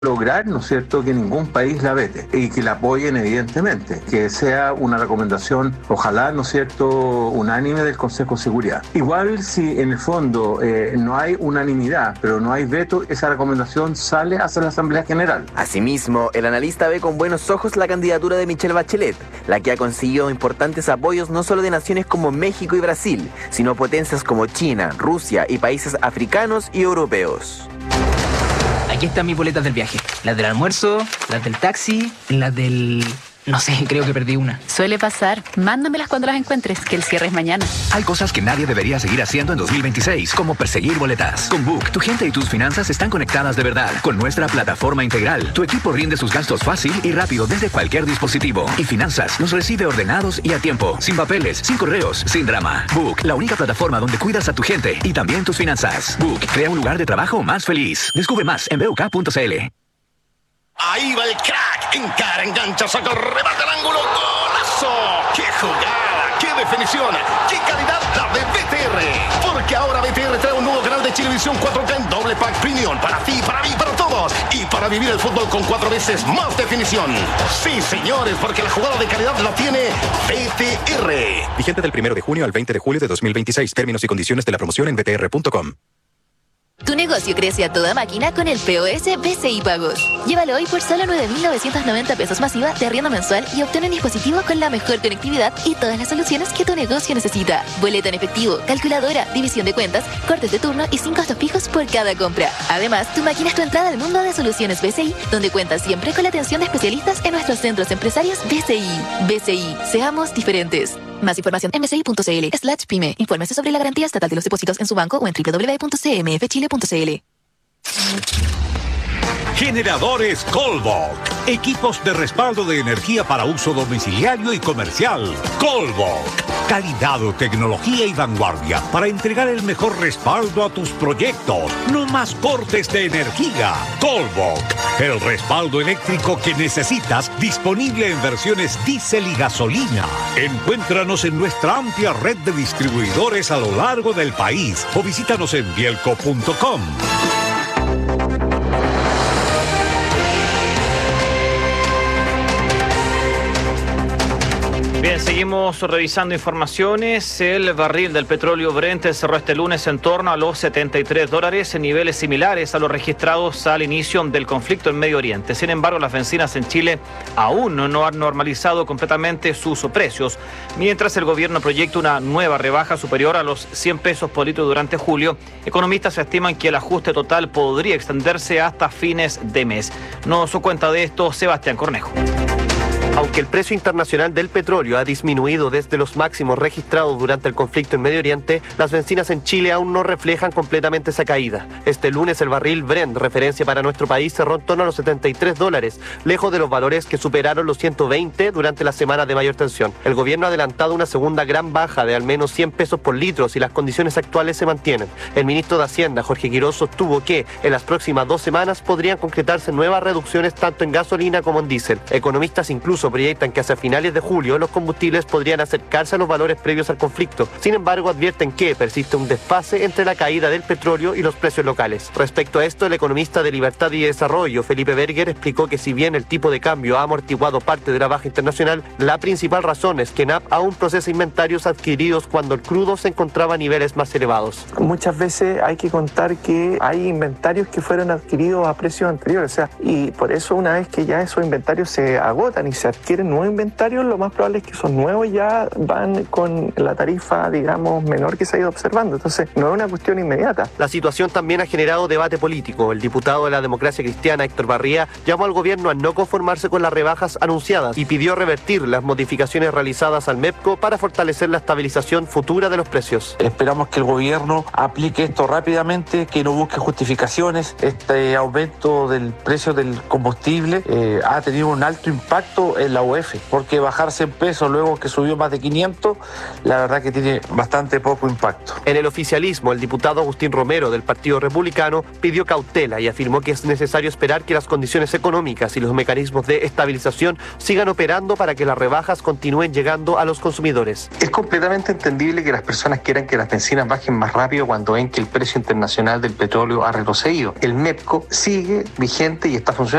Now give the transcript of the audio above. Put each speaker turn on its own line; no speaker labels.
lograr, ¿no es cierto?, que ningún país la vete y que la apoyen evidentemente, que sea una recomendación, ojalá, ¿no es cierto?, unánime del Consejo de Seguridad. Igual si en el fondo no hay unanimidad, pero no hay veto, esa recomendación sale hacia la Asamblea General.
Asimismo, el analista ve con buenos ojos la candidatura de Michelle Bachelet, la que ha conseguido importantes apoyos no solo de naciones como México y Brasil, sino potencias como China, Rusia y países africanos y europeos.
Aquí están mis boletas del viaje. Las del almuerzo, las del taxi, las del... No sé, creo que perdí una.
Suele pasar. Mándamelas cuando las encuentres, que el cierre es mañana.
Hay cosas que nadie debería seguir haciendo en 2026, como perseguir boletas. Con Book, tu gente y tus finanzas están conectadas de verdad. Con nuestra plataforma integral, tu equipo rinde sus gastos fácil y rápido desde cualquier dispositivo. Y Finanzas los recibe ordenados y a tiempo, sin papeles, sin correos, sin drama. Book, la única plataforma donde cuidas a tu gente y también tus finanzas. Book, crea un lugar de trabajo más feliz. Descubre más en BUK.cl.
Ahí va el crack, encara, engancha, saca, remata el ángulo, ¡golazo! ¡Qué jugada! ¡Qué definición! ¡Qué calidad la de BTR! Porque ahora BTR trae un nuevo canal de Chilevisión 4K en doble pack premium para ti, para mí, para todos y para vivir el fútbol con 4 veces más definición. Sí, señores, porque la jugada de calidad la tiene BTR.
Vigente del 1 de junio al 20 de julio de 2026. Términos y condiciones de la promoción en btr.com.
Tu negocio crece a toda máquina con el POS BCI Pagos. Llévalo hoy por solo 9.990 pesos masiva de arriendo mensual y obtén un dispositivo con la mejor conectividad y todas las soluciones que tu negocio necesita. Boleta en efectivo, calculadora, división de cuentas, cortes de turno y sin costos fijos por cada compra. Además, tu máquina es tu entrada al mundo de soluciones BCI, donde cuentas siempre con la atención de especialistas en nuestros centros empresarios BCI. BCI, seamos diferentes. Más información en bci.cl/pyme. Infórmese sobre la garantía estatal de los depósitos en su banco o en www.cmfchile.cl.
Generadores Colbok. Equipos de respaldo de energía para uso domiciliario y comercial. Colbok. Calidad, tecnología y vanguardia para entregar el mejor respaldo a tus proyectos. No más cortes de energía. Colbok. El respaldo eléctrico que necesitas, disponible en versiones diésel y gasolina. Encuéntranos en nuestra amplia red de distribuidores a lo largo del país o visítanos en bielco.com.
Bien, seguimos revisando informaciones. El barril del petróleo Brent cerró este lunes en torno a los $73, en niveles similares a los registrados al inicio del conflicto en Medio Oriente. Sin embargo, las bencinas en Chile aún no han normalizado completamente sus precios, mientras el gobierno proyecta una nueva rebaja superior a los 100 pesos por litro durante julio. Economistas estiman que el ajuste total podría extenderse hasta fines de mes. Nos cuenta de esto Sebastián Cornejo.
Aunque el precio internacional del petróleo ha disminuido desde los máximos registrados durante el conflicto en Medio Oriente, las bencinas en Chile aún no reflejan completamente esa caída. Este lunes el barril Brent, referencia para nuestro país, cerró en torno a los $73, lejos de los valores que superaron los 120 durante la semana de mayor tensión. El gobierno ha adelantado una segunda gran baja de al menos 100 pesos por litro si las condiciones actuales se mantienen. El ministro de Hacienda, Jorge Quiroz, sostuvo que en las próximas 2 semanas podrían concretarse nuevas reducciones tanto en gasolina como en diésel. Economistas incluso proyectan que hacia finales de julio los combustibles podrían acercarse a los valores previos al conflicto. Sin embargo, advierten que persiste un desfase entre la caída del petróleo y los precios locales. Respecto a esto, el economista de Libertad y Desarrollo, Felipe Berger, explicó que si bien el tipo de cambio ha amortiguado parte de la baja internacional, la principal razón es que NAP aún procesa inventarios adquiridos cuando el crudo se encontraba a niveles más elevados.
Muchas veces hay que contar que hay inventarios que fueron adquiridos a precios anteriores, y por eso una vez que ya esos inventarios se agotan y se adquieren nuevos inventarios, lo más probable es que esos nuevos ya van con la tarifa, digamos, menor que se ha ido observando. Entonces, no es una cuestión inmediata.
La situación también ha generado debate político. El diputado de la Democracia Cristiana, Héctor Barría, llamó al gobierno a no conformarse con las rebajas anunciadas y pidió revertir las modificaciones realizadas al MEPCO para fortalecer la estabilización futura de los precios.
Esperamos que el gobierno aplique esto rápidamente, que no busque justificaciones. Este aumento del precio del combustible ha tenido un alto impacto en la UF, porque bajarse en pesos luego que subió más de 500, la verdad que tiene bastante poco impacto.
En el oficialismo, el diputado Agustín Romero del Partido Republicano pidió cautela y afirmó que es necesario esperar que las condiciones económicas y los mecanismos de estabilización sigan operando para que las rebajas continúen llegando a los consumidores.
Es completamente entendible que las personas quieran que las bencinas bajen más rápido cuando ven que el precio internacional del petróleo ha retrocedido. El MEPCO sigue vigente y está funcionando.